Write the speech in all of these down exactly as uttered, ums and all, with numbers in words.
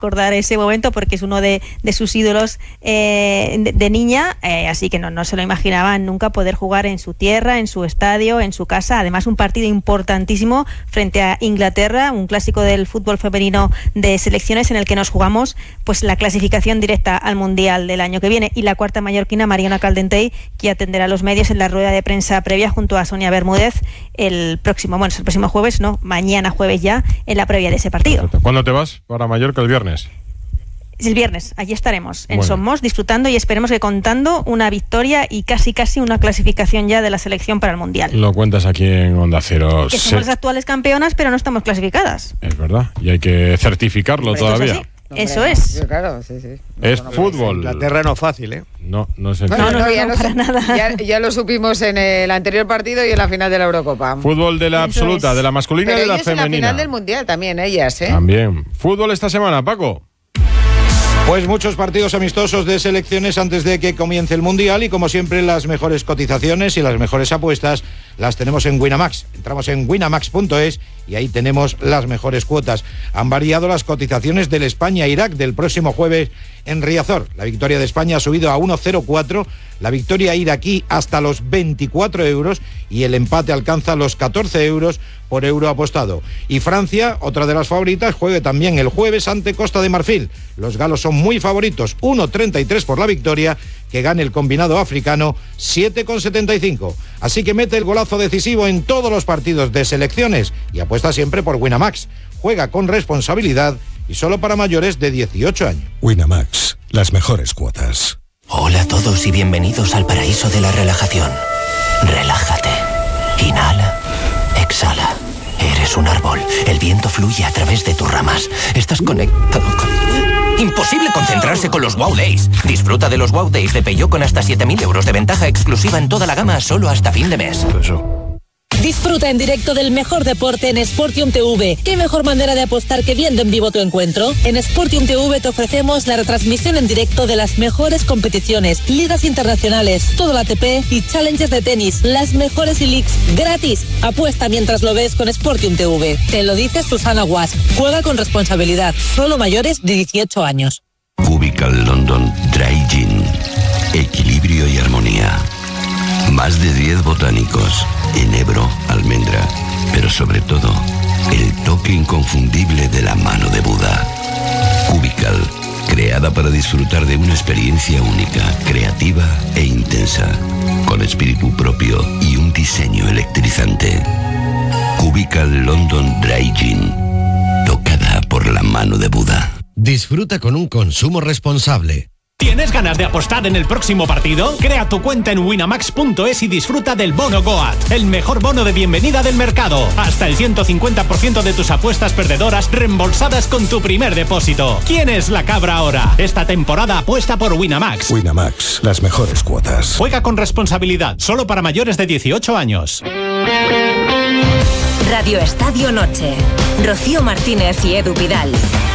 recordar ese momento porque es uno de, de sus ídolos eh, de, de niña, eh, así que no, no se lo imaginaban nunca poder jugar en su tierra, en su estadio, en su casa. Además, un partido importantísimo frente a Inglaterra, un clásico del fútbol femenino de selecciones en el que nos jugamos pues la clasificación directa al Mundial del año que viene. Y la cuarta mallorquina, Mariona Caldentey, que atenderá a los medios en la rueda de prensa previa junto a Sonia Bermúdez el próximo, bueno, el próximo jueves, no, mañana jueves ya, en la previa de ese partido. ¿Cuándo te vas para Mallorca? El viernes. El viernes, allí estaremos en bueno. Somos disfrutando y esperemos que contando una victoria y casi casi una clasificación ya de la selección para el Mundial. Lo cuentas aquí en Onda Cero. Que somos las actuales campeonas, pero no estamos clasificadas. Es verdad, y hay que certificarlo Esto todavía. Es así. Eso es. Claro, sí, sí. No, es no, fútbol. Inglaterra no fácil, ¿eh? No, no se No, no, no, ya, no, no para su- nada. ya, ya lo supimos en el anterior partido y en la final de la Eurocopa. Fútbol de la Eso absoluta, es. de la masculina Pero y de la ellas en la femenina. final del Mundial también, ellas, ¿eh? También. Fútbol esta semana, Paco. Pues muchos partidos amistosos de selecciones antes de que comience el Mundial y como siempre las mejores cotizaciones y las mejores apuestas las tenemos en Winamax. Entramos en winamax punto es y ahí tenemos las mejores cuotas. Han variado las cotizaciones del España-Irak del próximo jueves en Riazor. La victoria de España ha subido a uno coma cero cuatro, la victoria iraquí hasta los veinticuatro euros y el empate alcanza los catorce euros por euro apostado. Y Francia, otra de las favoritas, juegue también el jueves ante Costa de Marfil. Los galos son muy favoritos, uno coma treinta y tres por la victoria, que gane el combinado africano siete coma setenta y cinco. Así que mete el golazo decisivo en todos los partidos de selecciones y apuesta siempre por Winamax. Juega con responsabilidad y solo para mayores de dieciocho años. Winamax, las mejores cuotas. Hola a todos y bienvenidos al paraíso de la relajación. Relájate. Inhala. Exhala. Eres un árbol. El viento fluye a través de tus ramas. Estás conectado con... Imposible concentrarse con los Wow Days. Disfruta de los Wow Days de Peugeot con hasta siete mil euros de ventaja exclusiva en toda la gama solo hasta fin de mes. Eso. Disfruta en directo del mejor deporte en Sportium T V. ¿Qué mejor manera de apostar que viendo en vivo tu encuentro? En Sportium T V te ofrecemos la retransmisión en directo de las mejores competiciones, ligas internacionales, todo la A T P y challenges de tenis, las mejores e-leagues, gratis. Apuesta mientras lo ves con Sportium T V. Te lo dice Susana Guas. Juega con responsabilidad. Solo mayores de dieciocho años. Cubical London Dry Gin. Equilibrio y armonía. Más de diez botánicos, enebro, almendra, pero sobre todo, el toque inconfundible de la mano de Buda. Cubical, creada para disfrutar de una experiencia única, creativa e intensa, con espíritu propio y un diseño electrizante. Cubical London Dry Gin, tocada por la mano de Buda. Disfruta con un consumo responsable. ¿Tienes ganas de apostar en el próximo partido? Crea tu cuenta en winamax punto es y disfruta del bono Goat, el mejor bono de bienvenida del mercado. Hasta el ciento cincuenta por ciento de tus apuestas perdedoras reembolsadas con tu primer depósito. ¿Quién es la cabra ahora? Esta temporada apuesta por Winamax. Winamax, las mejores cuotas. Juega con responsabilidad, solo para mayores de dieciocho años. Radio Estadio Noche. Rocío Martínez y Edu Pidal.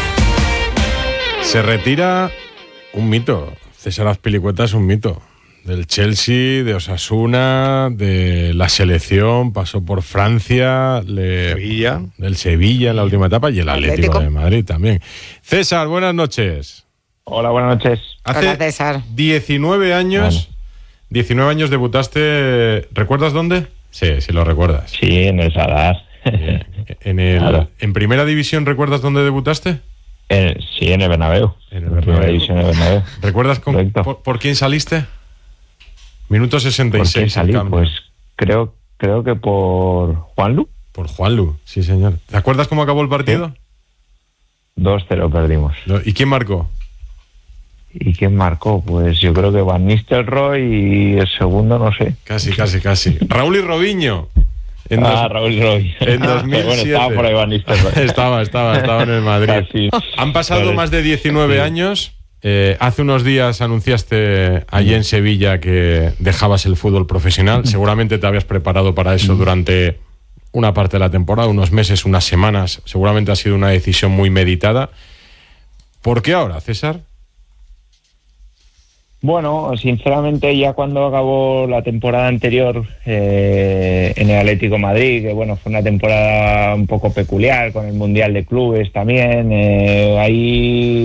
Se retira un mito. César Azpilicueta es un mito. Del Chelsea, de Osasuna, de la selección, pasó por Francia, le, Sevilla. del Sevilla en la última etapa y el Atlético, Atlético. de Madrid también. César, buenas noches. Hola, buenas noches. Hace Hola, César. diecinueve años, diecinueve años debutaste, ¿recuerdas dónde? Sí, sí lo recuerdas. Sí, en el Sadar. Bien. En, el, Claro. ¿En primera división recuerdas dónde debutaste? En- sí, en el Bernabéu. En el Primera Bernabéu. división del Bernabéu. ¿Recuerdas con, Correcto. por, por quién saliste? Minuto sesenta y ¿Por seis. qué salí? el cambio. Pues creo, creo que por Juanlu. Por Juanlu, sí señor. ¿Te acuerdas cómo acabó el partido? dos cero perdimos. No, ¿y quién marcó? ¿Y quién marcó? Pues yo creo que Van Nistelrooy y el segundo no sé. Casi, casi, casi. Raúl y Robinho. En ah, dos- Raúl Roy. En dos mil siete. Bueno, estaba por ahí Van Nistelrooy. estaba, estaba, estaba en el Madrid. Casi. Han pasado Vale. más de diecinueve Sí. años. Eh, hace unos días anunciaste allí en Sevilla que dejabas el fútbol profesional. Seguramente te habías preparado para eso durante una parte de la temporada, unos meses, unas semanas. Seguramente ha sido una decisión muy meditada. ¿Por qué ahora, César? Bueno, sinceramente ya cuando acabó la temporada anterior eh, en el Atlético de Madrid, que bueno, fue una temporada un poco peculiar con el Mundial de Clubes también, eh, ahí